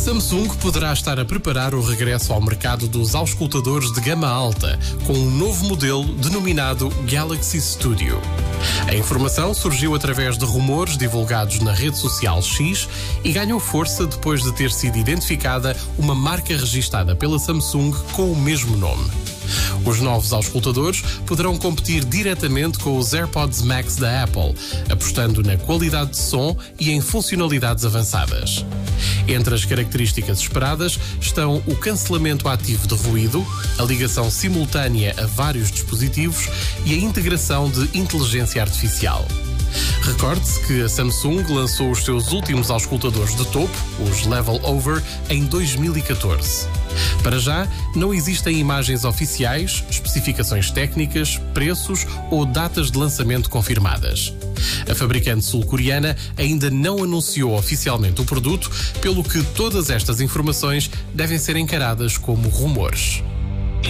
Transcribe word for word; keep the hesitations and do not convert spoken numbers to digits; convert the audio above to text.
Samsung poderá estar a preparar o regresso ao mercado dos auscultadores de gama alta, com um novo modelo denominado Galaxy Studio. A informação surgiu através de rumores divulgados na rede social X e ganhou força depois de ter sido identificada uma marca registada pela Samsung com o mesmo nome. Os novos auscultadores poderão competir diretamente com os AirPods Max da Apple, apostando na qualidade de som e em funcionalidades avançadas. Entre as características esperadas estão o cancelamento ativo de ruído, a ligação simultânea a vários dispositivos e a integração de inteligência artificial. Recorde-se que a Samsung lançou os seus últimos auscultadores de topo, os Level Over, em dois mil e catorze. Para já, não existem imagens oficiais, especificações técnicas, preços ou datas de lançamento confirmadas. A fabricante sul-coreana ainda não anunciou oficialmente o produto, pelo que todas estas informações devem ser encaradas como rumores.